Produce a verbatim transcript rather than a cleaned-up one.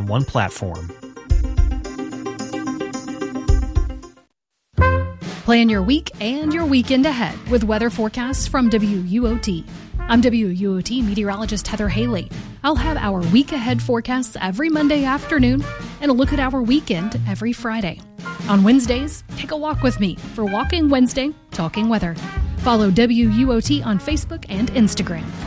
on one platform. Plan your week and your weekend ahead with weather forecasts from W U O T. I'm W U O T meteorologist Heather Haley. I'll have our week ahead forecasts every Monday afternoon and a look at our weekend every Friday. On Wednesdays, take a walk with me for Walking Wednesday, Talking Weather. Follow W U O T on Facebook and Instagram.